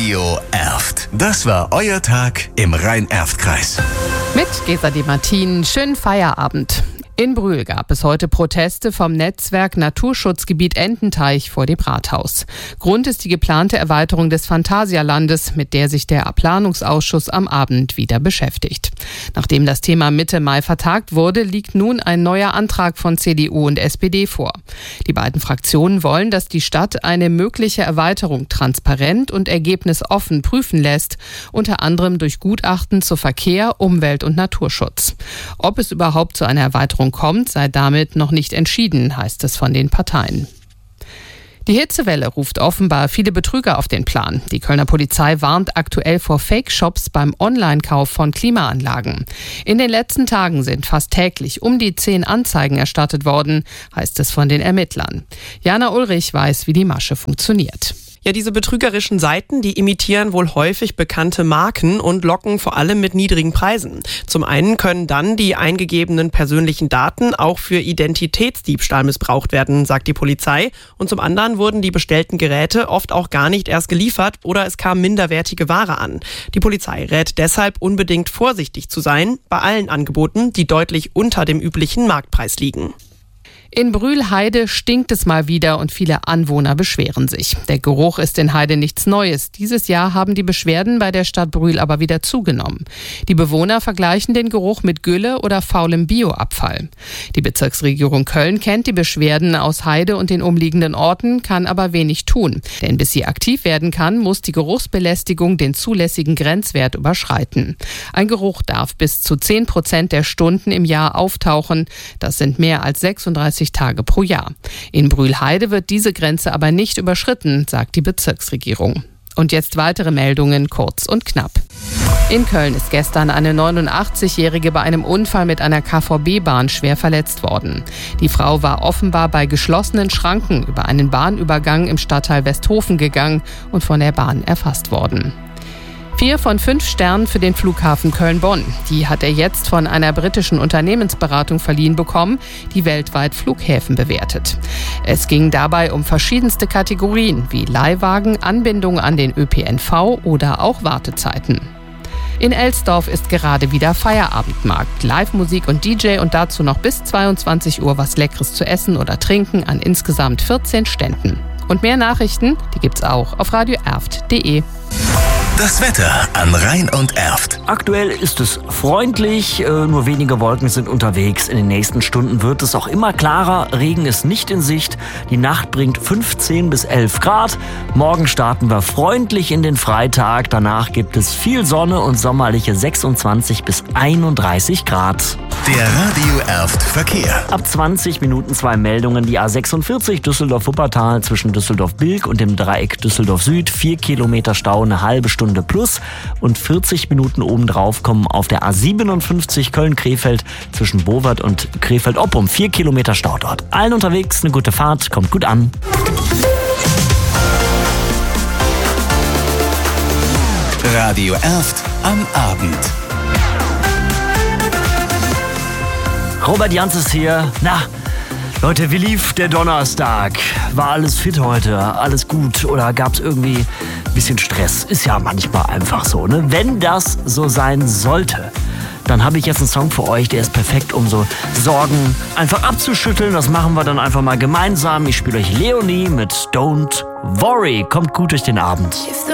Radio Erft. Das war euer Tag im Rhein-Erft-Kreis. Mit Gesa Di Martin, schönen Feierabend. In Brühl gab es heute Proteste vom Netzwerk Naturschutzgebiet Ententeich vor dem Rathaus. Grund ist die geplante Erweiterung des Phantasialandes, mit der sich der Planungsausschuss am Abend wieder beschäftigt. Nachdem das Thema Mitte Mai vertagt wurde, liegt nun ein neuer Antrag von CDU und SPD vor. Die beiden Fraktionen wollen, dass die Stadt eine mögliche Erweiterung transparent und ergebnisoffen prüfen lässt, unter anderem durch Gutachten zu Verkehr, Umwelt und Naturschutz. Ob es überhaupt zu einer Erweiterung kommt, sei damit noch nicht entschieden, heißt es von den Parteien. Die Hitzewelle ruft offenbar viele Betrüger auf den Plan. Die Kölner Polizei warnt aktuell vor Fake-Shops beim Online-Kauf von Klimaanlagen. In den letzten Tagen sind fast täglich um die 10 Anzeigen erstattet worden, heißt es von den Ermittlern. Jana Ulrich weiß, wie die Masche funktioniert. Ja, diese betrügerischen Seiten, die imitieren wohl häufig bekannte Marken und locken vor allem mit niedrigen Preisen. Zum einen können dann die eingegebenen persönlichen Daten auch für Identitätsdiebstahl missbraucht werden, sagt die Polizei. Und zum anderen wurden die bestellten Geräte oft auch gar nicht erst geliefert oder es kam minderwertige Ware an. Die Polizei rät deshalb unbedingt vorsichtig zu sein bei allen Angeboten, die deutlich unter dem üblichen Marktpreis liegen. In Brühl-Heide stinkt es mal wieder und viele Anwohner beschweren sich. Der Geruch ist in Heide nichts Neues. Dieses Jahr haben die Beschwerden bei der Stadt Brühl aber wieder zugenommen. Die Bewohner vergleichen den Geruch mit Gülle oder faulem Bioabfall. Die Bezirksregierung Köln kennt die Beschwerden aus Heide und den umliegenden Orten, kann aber wenig tun. Denn bis sie aktiv werden kann, muss die Geruchsbelästigung den zulässigen Grenzwert überschreiten. Ein Geruch darf bis zu 10% der Stunden im Jahr auftauchen. Das sind mehr als 36 Tage pro Jahr. In Brühl-Heide wird diese Grenze aber nicht überschritten, sagt die Bezirksregierung. Und jetzt weitere Meldungen, kurz und knapp. In Köln ist gestern eine 89-Jährige bei einem Unfall mit einer KVB-Bahn schwer verletzt worden. Die Frau war offenbar bei geschlossenen Schranken über einen Bahnübergang im Stadtteil Westhofen gegangen und von der Bahn erfasst worden. 4 von 5 Sternen für den Flughafen Köln-Bonn. Die hat er jetzt von einer britischen Unternehmensberatung verliehen bekommen, die weltweit Flughäfen bewertet. Es ging dabei um verschiedenste Kategorien wie Leihwagen, Anbindung an den ÖPNV oder auch Wartezeiten. In Elsdorf ist gerade wieder Feierabendmarkt. Live-Musik und DJ und dazu noch bis 22 Uhr was Leckeres zu essen oder trinken an insgesamt 14 Ständen. Und mehr Nachrichten, die gibt's auch auf radioerft.de. Das Wetter an Rhein und Erft. Aktuell ist es freundlich, nur wenige Wolken sind unterwegs. In den nächsten Stunden wird es auch immer klarer. Regen ist nicht in Sicht. Die Nacht bringt 15 bis 11 Grad. Morgen starten wir freundlich in den Freitag. Danach gibt es viel Sonne und sommerliche 26 bis 31 Grad. Der Radio Erft Verkehr. Ab 20 Minuten 2 Meldungen. Die A46 Düsseldorf-Wuppertal zwischen Düsseldorf-Bilk und dem Dreieck Düsseldorf-Süd. 4 Kilometer Stau, eine halbe Stunde plus. Und 40 Minuten obendrauf kommen auf der A57 Köln-Krefeld zwischen Bowert und Krefeld-Oppum. 4 Kilometer Stau dort. Allen unterwegs eine gute Fahrt, kommt gut an. Radio Erft am Abend. Robert Jans ist hier. Na, Leute, wie lief der Donnerstag? War alles fit heute? Alles gut? Oder gab es irgendwie ein bisschen Stress? Ist ja manchmal einfach so, ne? Wenn das so sein sollte, dann habe ich jetzt einen Song für euch, der ist perfekt, um so Sorgen einfach abzuschütteln. Das machen wir dann einfach mal gemeinsam. Ich spiele euch Leonie mit Don't Worry. Kommt gut durch den Abend.